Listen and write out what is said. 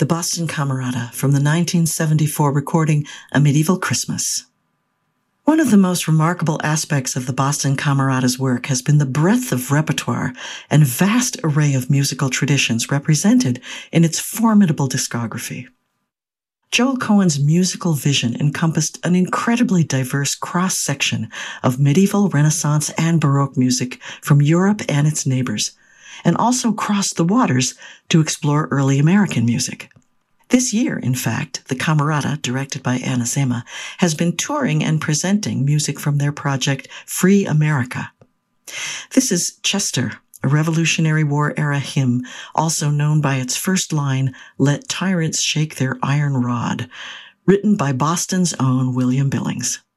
the Boston Camerata from the 1974 recording A Medieval Christmas. One of the most remarkable aspects of the Boston Camerata's work has been the breadth of repertoire and vast array of musical traditions represented in its formidable discography. Joel Cohen's musical vision encompassed an incredibly diverse cross-section of medieval, Renaissance, and Baroque music from Europe and its neighbors, and also crossed the waters to explore early American music. This year, in fact, the Camerata, directed by Anna Zema, has been touring and presenting music from their project Free America. This is Chester, a Revolutionary War-era hymn, also known by its first line, "Let tyrants shake their iron rod," written by Boston's own William Billings.